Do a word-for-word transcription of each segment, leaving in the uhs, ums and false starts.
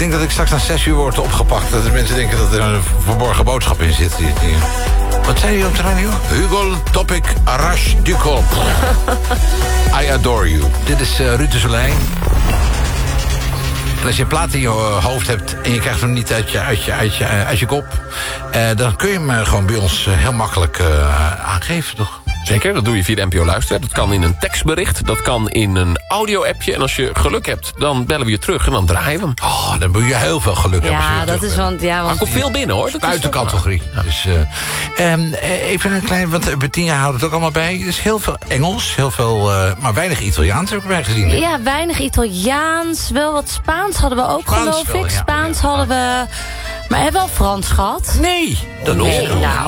Ik denk dat ik straks na zes uur word opgepakt. Dat de mensen denken dat er een verborgen boodschap in zit. Wat zei je op de radio? Hugo Topic Arash Ducol. I adore you. Dit is uh, Ruud de Soleil. En als je een plaat in je hoofd hebt en je krijgt hem niet uit je, uit je, uit je, uit je kop... Uh, dan kun je hem uh, gewoon bij ons uh, heel makkelijk uh, aangeven, toch? Zeker, dat doe je via de N P O Luister. Dat kan in een tekstbericht, dat kan in een audio-appje. En als je geluk hebt, dan bellen we je terug en dan draaien we hem. Oh, dan moet je heel veel geluk hebben. Ja, dat is want... Ja, want... Maar er komt veel binnen, hoor. Dat buiten is categorie. Ja. Dus, uh, um, even een klein... Want Bettina houdt het ook allemaal bij. Er is heel veel Engels, heel veel... Uh, maar weinig Italiaans heb ik bij gezien. Hè? Ja, weinig Italiaans. Wel wat Spaans hadden we ook, Spaans geloof wel, ik. ja. Spaans Ja. hadden we... Maar hebben we wel Frans gehad? Nee. Dat Nee, nog. nou.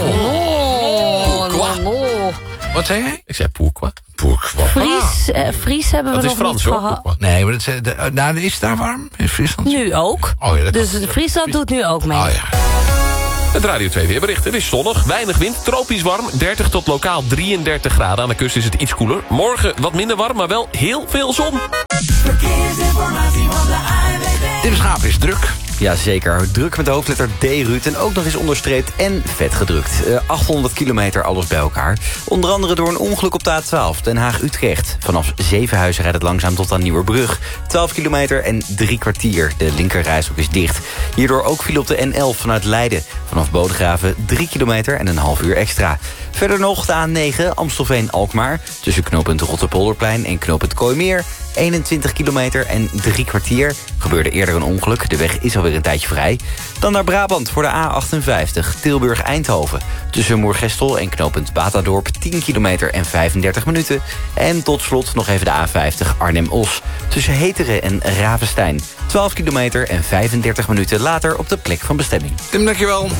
Oh. Oh, oh, oh. Wat zei jij? Ik zei pourquoi. Pourquoi? Fries, eh, Fries hebben we Dat is nog Frans, niet hoor. gehad. Pourquoi. Nee, maar dat, is, de, nou, is het daar warm? In Friesland? Nu ook. Oh, ja, dat Dus kan. Friesland doet nu ook mee. Oh ja. Het Radio twee weerbericht. Het is zonnig, weinig wind, tropisch warm. dertig tot lokaal drieëndertig graden. Aan de kust is het iets koeler. Morgen wat minder warm, maar wel heel veel zon. Verkeersinformatie van de A N W B. Tim Schaap is druk. Jazeker, druk met de hoofdletter D, Ruud. En ook nog eens onderstreept en vet gedrukt. Uh, achthonderd kilometer alles bij elkaar. Onder andere door een ongeluk op de A twaalf, Den Haag-Utrecht. Vanaf Zevenhuizen rijdt het langzaam tot aan Nieuwerbrug. twaalf kilometer en drie kwartier. De linkerrijstrook is dicht. Hierdoor ook viel op de N elf vanuit Leiden. Vanaf Bodegraven drie kilometer en een half uur extra. Verder nog de A negen, Amstelveen-Alkmaar. Tussen knooppunt Rotterpolderplein en knooppunt Kooimeer. eenentwintig kilometer en drie kwartier. Gebeurde eerder een ongeluk, de weg is alweer een tijdje vrij. Dan naar Brabant voor de A achtenvijftig, Tilburg-Eindhoven. Tussen Moergestel en knooppunt Batadorp tien kilometer en vijfendertig minuten. En tot slot nog even de A vijftig Arnhem-Os. Tussen Heteren en Ravenstein. twaalf kilometer en vijfendertig minuten later op de plek van bestemming. Tim, dankjewel.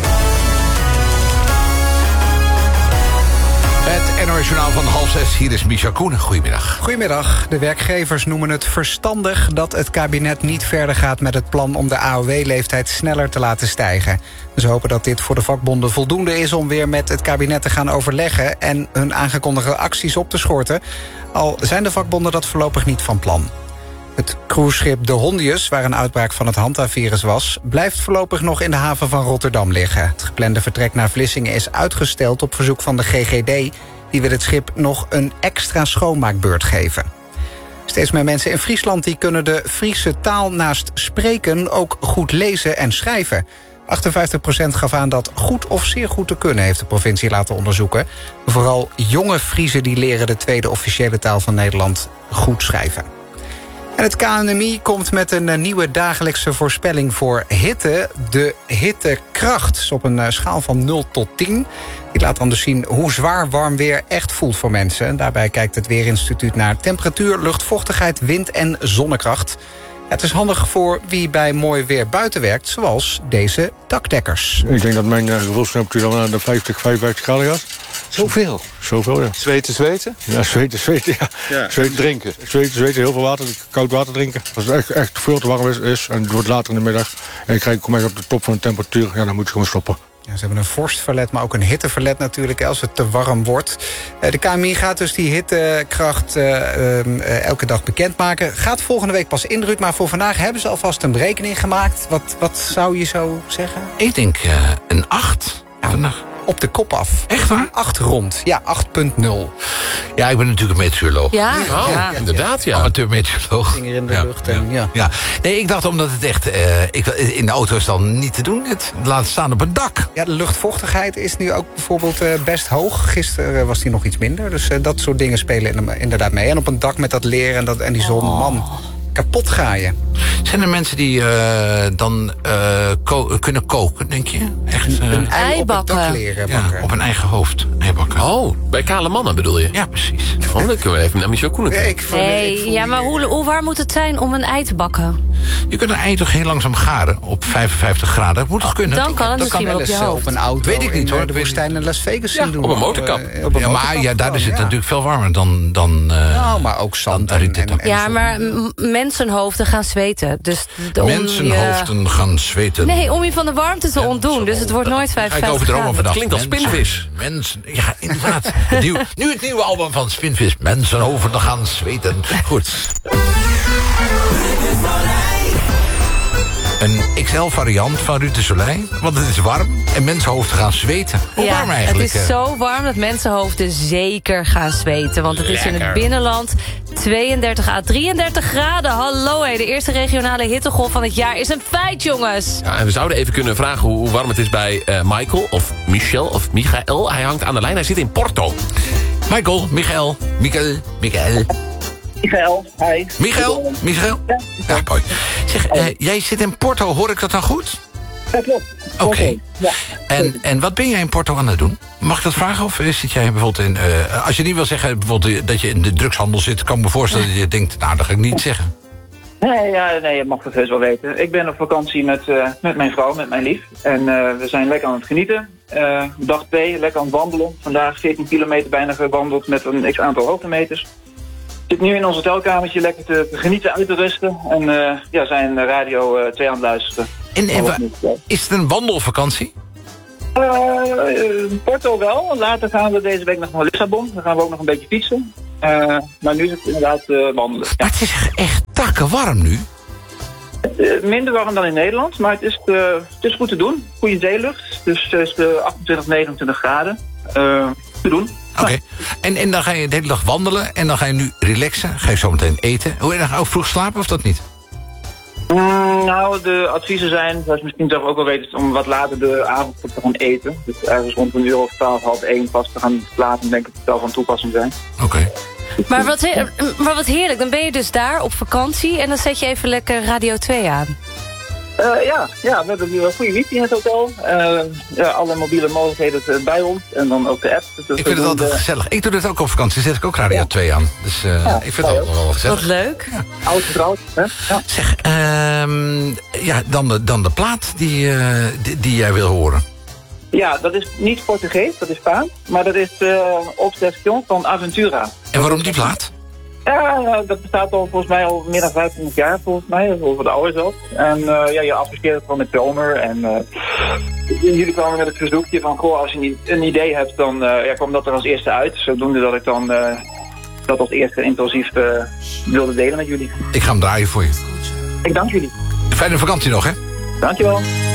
Het N O S Journaal van half zes. Hier is Micha Koenen. Goedemiddag. Goedemiddag. De werkgevers noemen het verstandig dat het kabinet niet verder gaat met het plan om de A O W-leeftijd sneller te laten stijgen. Ze hopen dat dit voor de vakbonden voldoende is om weer met het kabinet te gaan overleggen en hun aangekondigde acties op te schorten. Al zijn de vakbonden dat voorlopig niet van plan. Het cruiseschip De Hondius, waar een uitbraak van het Hanta-virus was, blijft voorlopig nog in de haven van Rotterdam liggen. Het geplande vertrek naar Vlissingen is uitgesteld op verzoek van de G G D. Die wil het schip nog een extra schoonmaakbeurt geven. Steeds meer mensen in Friesland die kunnen de Friese taal naast spreken ook goed lezen en schrijven. achtenvijftig procent gaf aan dat goed of zeer goed te kunnen, heeft de provincie laten onderzoeken. Vooral jonge Friezen die leren de tweede officiële taal van Nederland goed schrijven. En het K N M I komt met een nieuwe dagelijkse voorspelling voor hitte. De hittekracht is op een schaal van nul tot tien. Die laat dan dus zien hoe zwaar warm weer echt voelt voor mensen. En daarbij kijkt het Weerinstituut naar temperatuur, luchtvochtigheid, wind en zonnekracht. Het is handig voor wie bij mooi weer buiten werkt, zoals deze dakdekkers. Ik denk dat mijn uh, gevoelstemperatuur dan naar de vijftig, vijfenvijftig graden gaat. Zoveel? Zoveel, ja. Zweten, zweten? Ja, zweten, zweten, ja. Ja. Zweten, Drinken? Zweten, zweten, heel veel water, koud water drinken. Als het echt, echt veel te warm is, is en het wordt later in de middag en ik krijg, kom echt op de top van de temperatuur, ja, dan moet je gewoon stoppen. Ja, ze hebben een vorstverlet, maar ook een hitteverlet natuurlijk, als het te warm wordt. De K N M I gaat dus die hittekracht uh, uh, elke dag bekendmaken. Gaat volgende week pas in, Ruud, maar voor vandaag hebben ze alvast een berekening gemaakt. Wat, wat zou je zo zeggen? Ik denk uh, een acht. Ja, vandaag. Op de kop af. Echt waar? acht rond. Ja, acht punt nul. Ja, ik ben natuurlijk een meteoroloog. Ja, Oh, ja. inderdaad, ja. Amateur-meteoroloog. Vinger in de Ja, lucht en ja. Ja. Nee, ik dacht omdat het echt... Uh, ik, in de auto is dan niet te doen. Het laat staan op een dak. Ja, de luchtvochtigheid is nu ook bijvoorbeeld uh, best hoog. Gisteren uh, was die nog iets minder. Dus uh, dat soort dingen spelen inderdaad mee. En op een dak met dat leer en, dat, en die zon, Oh. man, kapot ga je. Zijn er mensen die uh, dan uh, ko- kunnen koken, denk je? Echt, uh, Een ei op het Eibakken. dak leren ja, bakken. op een eigen hoofd. Eibakken. Oh, bij kale mannen bedoel je? Ja, precies. Oh, dan kunnen we even naar Michel Koenen Ja, kijken. ik voel- ik Nee, voel ja, maar die- hoe, hoe warm moet het zijn om een ei te bakken? Je kunt een ei toch heel langzaam garen op vijfenvijftig graden. Moet het kunnen? Dan kan het Dat kan misschien wel wel op eens je uh, hoofd. op een auto Weet ik niet, in, hoor. uh, de Weet woestijn in Las Vegas zien doen. op een Of, motorkap. uh, op een Ja, maar motorkap ja, daar is het ja. natuurlijk veel warmer dan... dan uh, Nou, maar ook zand dan en, rit het en, ook. en Ja, zon. maar m- mensenhoofden gaan zweten. Dus de- om Mensenhoofden je- gaan zweten. Nee, om je van de warmte te ontdoen. Dus het wordt nooit Ga ik vijfenvijftig over de roman graden. vandaag. Klinkt als spinvis. Mensen, ja, inderdaad. Het nieuw, nu het nieuwe album van Spinvis. Mensenhoofden gaan zweten. Goed. een X L-variant van Ruud de Soleil. Want het is warm en mensenhoofden gaan zweten. Hoe Ja, warm eigenlijk? het is zo warm dat mensenhoofden zeker gaan zweten. Want het is in het Lekker. binnenland tweeëndertig à drieëndertig graden. Hallo, hé, de eerste regionale hittegolf van het jaar is een feit, jongens. Ja, en we zouden even kunnen vragen hoe, hoe warm het is bij uh, Michael of Michel of Michael. Hij hangt aan de lijn, hij zit in Porto. Michael, Michael, Michael, Michael. Michael, hi. Michael, Michael? Ja, Ja, mooi. Zeg, eh, jij zit in Porto, hoor ik dat dan goed? dat klopt. Oké. Ja. En, en wat ben jij in Porto aan het doen? Mag ik dat vragen? Of zit jij bijvoorbeeld in... Uh, als je niet wil zeggen bijvoorbeeld dat je in de drugshandel zit... kan ik me voorstellen dat je denkt, nou, dat ga ik niet zeggen. Nee, ja, nee, je mag het heus wel weten. Ik ben op vakantie met, uh, met mijn vrouw, met mijn lief. En uh, we zijn lekker aan het genieten. Uh, dag twee, lekker aan het wandelen. Vandaag veertien kilometer bijna gewandeld met een x-aantal hoogtemeters. Ik zit nu in ons hotelkamertje lekker te genieten, uit te rusten. En uh, ja, zijn radio uh, twee aan het luisteren. En, en wa- is het een wandelvakantie? Uh, uh, Porto wel. Later gaan we deze week nog naar Lissabon. Dan gaan we ook nog een beetje fietsen. Uh, maar nu is het inderdaad uh, wandelen. Ja. Maar het is echt takken warm nu. Uh, minder warm dan in Nederland, maar het is, uh, het is goed te doen. Goede zeelucht, dus het is uh, achtentwintig, negenentwintig graden. Uh, te doen. Oké. Okay. En, en dan ga je de hele dag wandelen en dan ga je nu relaxen. Ga je zo meteen eten. Hoe je dan ook vroeg slapen of dat niet? Mm, nou, de adviezen zijn, zoals je misschien zelf ook wel weet, om wat later de avond te gaan eten. Dus ergens rond een uur of twaalf, half één pas te gaan slapen, denk ik dat het wel van toepassing zijn. Oké. Okay. Maar wat, he- maar wat heerlijk, dan ben je dus daar op vakantie... en dan zet je even lekker Radio twee aan. Uh, ja, ja, we hebben nu een goede wifi in het hotel. Uh, ja, alle mobiele mogelijkheden bij ons. En dan ook de app. Dus ik vind het altijd de... gezellig. Ik doe dit ook op vakantie. Zet ik ook Radio ja. twee aan. Dus uh, ja, ik vind het altijd wel gezellig. Wat leuk. Ja. Oud vertrouwd. Hè? Ja. Zeg, um, ja, dan, de, dan de plaat die, uh, die, die jij wil horen. Ja, dat is niet Portugees, dat is Spaans. Maar dat is uh, Obsession van Aventura. En waarom die plaat? Ja, dat bestaat al volgens mij al meer dan vijfhonderd jaar, volgens mij. Over de oude zelf. En uh, ja, je associeert het gewoon met zomer. En uh, jullie kwamen met het verzoekje van, goh, als je een idee hebt, dan uh, ja, kwam dat er als eerste uit. Zodoende dat ik dan uh, dat als eerste impulsief uh, wilde delen met jullie. Ik ga hem draaien voor je. Ik dank jullie. Fijne vakantie nog, hè? Dankjewel.